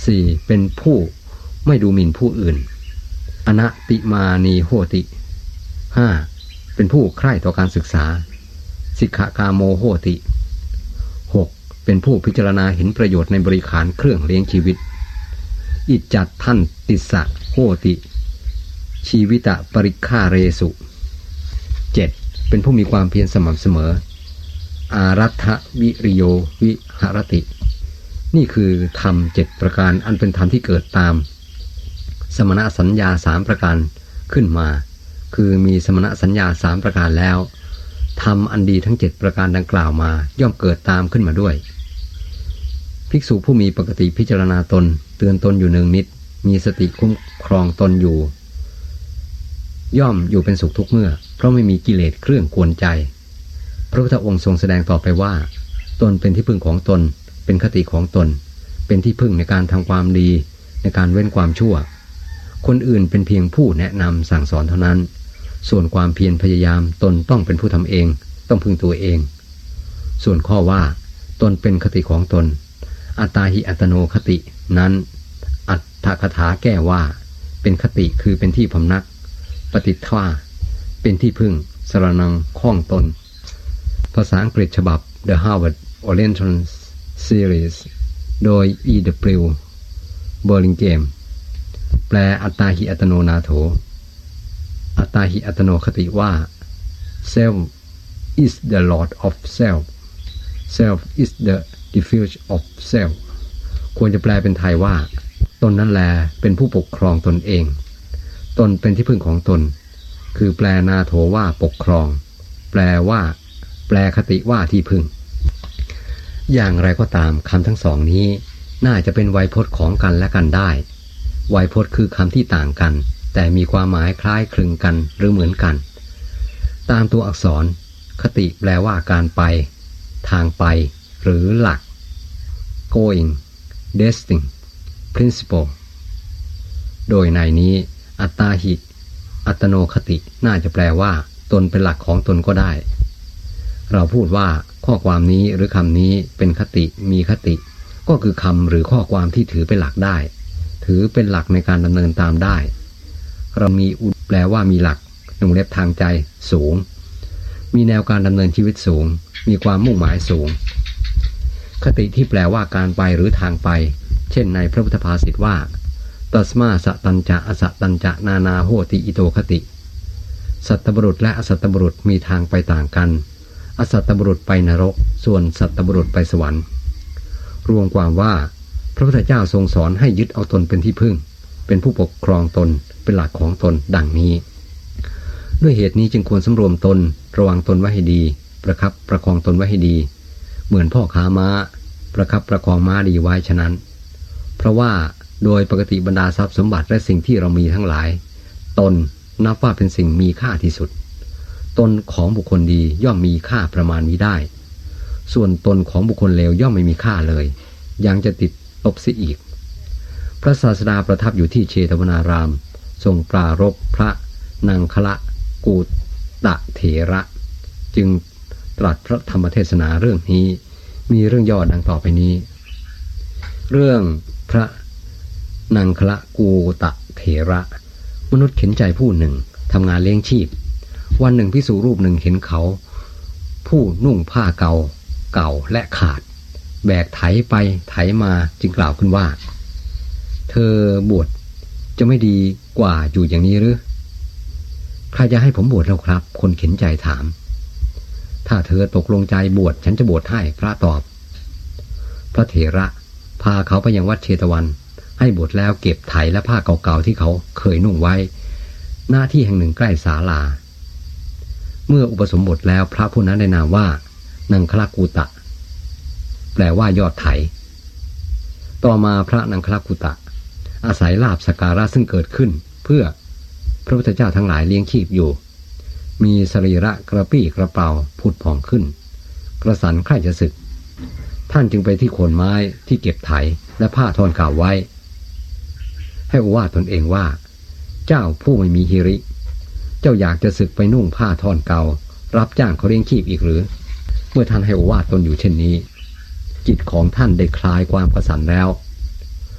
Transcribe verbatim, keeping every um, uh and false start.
สี่เป็นผู้ไม่ดูหมิ่นผู้อื่นอนัตติมานีโหติห้าเป็นผู้ใคร่ต่อการศึกษาสิกขกาโมโหติหกเป็นผู้พิจารณาเห็นประโยชน์ในบริขารเครื่องเลี้ยงชีวิตอิจจัตทันติสะโหติชีวิตะปริฆาเรสุเจ็ดเป็นผู้มีความเพียรสม่ำเสมออารัฐวิริโยวิหรตินี่คือธรรมเจ็ดประการอันเป็นธรรมที่เกิดตามสมณสัญญาสามประการขึ้นมาคือมีสมณสัญญาสามประการแล้วธรรมอันดีทั้งเจ็ดประการดังกล่าวมาย่อมเกิดตามขึ้นมาด้วยภิกษุผู้มีปกติพิจารณาตนเตือนตนอยู่เนืองนิดมีสติคุ้มครองตนอยู่ย่อมอยู่เป็นสุขทุกเมื่อเพราะไม่มีกิเลสเครื่องกวนใจพระพุทธองค์ทรงแสดงต่อไปว่าตนเป็นที่พึ่งของตนเป็นคติของตนเป็นที่พึ่งในการทำความดีในการเว้นความชั่วคนอื่นเป็นเพียงผู้แนะนำสั่งสอนเท่านั้นส่วนความเพียรพยายามตนต้องเป็นผู้ทำเองต้องพึ่งตัวเองส่วนข้อว่าตนเป็นคติของตนอัตตาหิอัตโนคตินั้นอัตถคถาแก้ว่าเป็นคติคือเป็นที่พำนักปฏิทวาเป็นที่พึ่งสรณังข้องตนภาษาอังกฤษฉบับ The Harvard Oriental Series โดย อี ดับเบิลยู Burlingame แปลอัตตาหิอัตโนนาโถอัตตาหิอัตโนคติว่า Self is the Lord of Self Self is the refuge of Self ควรจะแปลเป็นไทยว่าตนนั่นแลเป็นผู้ปกครองตนเองตนเป็นที่พึ่งของตนคือแปลนาโถว่าปกครองแปลว่าแปลคติว่าที่พึ่งอย่างไรก็ตามคำทั้งสองนี้น่าจะเป็นไวยพจน์ของกันและกันได้ไวยพจน์คือคำที่ต่างกันแต่มีความหมายคล้ายคลึงกันหรือเหมือนกันตามตัวอักษรคติแปลว่าการไปทางไปหรือหลัก going destined principle โดยในนี้อัตตาหิอัตโนคติน่าจะแปลว่าตนเป็นหลักของตนก็ได้เราพูดว่าข้อความนี้หรือคำนี้เป็นคติมีคติก็คือคำหรือข้อความที่ถือเป็นหลักได้ถือเป็นหลักในการดำเนินตามได้เรามีอุดแปลว่ามีหลักวงเล็บทางใจสูงมีแนวการดำเนินชีวิตสูงมีความมุ่งหมายสูงคติที่แปลว่าการไปหรือทางไปเช่นในพระพุทธภาษิตว่าตัสมาสตัญจะอสตัญจะนานาโหติอิโตคติสัตตบุรุษและอสัตตบุรุษมีทางไปต่างกันอสัตตบุรุษไปนรกส่วนสัตตบุรุษไปสวรรค์รวมความว่าพระพุทธเจ้าทรงสอนให้ยึดเอาตนเป็นที่พึ่งเป็นผู้ปกครองตนเป็นหลักของตนดังนี้ด้วยเหตุนี้จึงควรสำรวมตนระวังตนไว้ให้ดีประคับประคองตนไว้ให้ดีเหมือนพ่อค้าม้าประคับประคองม้าดีไว้ฉะนั้นเพราะว่าโดยปกติบรรดาทรัพย์สมบัติและสิ่งที่เรามีทั้งหลายตนนับว่าเป็นสิ่งมีค่าที่สุดตนของบุคคลดีย่อมมีค่าประมาณมิได้ส่วนตนของบุคคลเลวย่อมไม่มีค่าเลยยังจะติดลบเสียอีกพระศาสดาประทับอยู่ที่เชตวนารามทรงปรารภพระนังคละกูตะเถระจึงตรัสพระธรรมเทศนาเรื่องนี้มีเรื่องย่อดังต่อไปนี้เรื่องพระนังคละกูตะเถระมนุษย์เข็นใจผู้หนึ่งทำงานเลี้ยงชีพวันหนึ่งภิกษุรูปหนึ่งเห็นเขาผู้นุ่งผ้าเก่าเก่าและขาดแบกไถไปไถมาจึงกล่าวขึ้นว่าเธอบวชจะไม่ดีกว่าอยู่อย่างนี้หรือใครจะให้ผมบวชแล้วครับคนเข็นใจถามถ้าเธอตกลงใจบวชฉันจะบวชให้พระตอบพระเถระพาเขาไปยังวัดเชตวันให้บวชแล้วเก็บไถและผ้าเก่าๆที่เขาเคยนุ่งไว้หน้าที่แห่งหนึ่งใกล้ศาลาเมื่ออุปสมบทแล้วพระผู้นั้นได้นามว่านังคละกูตะแปลว่ายอดไถต่อมาพระนังคละกูตะอาศัยลาภสักการะซึ่งเกิดขึ้นเพื่อพระพุทธเจ้าทั้งหลายเลี้ยงชีพอยู่มีสรีระกระปี้กระเป๋าผุดผ่องขึ้นกระสันใคร่จะศึกท่านจึงไปที่โคนไม้ที่เก็บไถและผ้าทอนเก่าไว้ให้โอวาทตนเองว่าเจ้าผู้ไม่มีหิริเจ้าอยากจะศึกไปนุ่งผ้าทอนเก่ารับจ้างเขาเลี้ยงชีพอีกหรือเมื่อท่านให้โอวาทตนอยู่เช่นนี้จิตของท่านได้คลายความกระสันแล้ว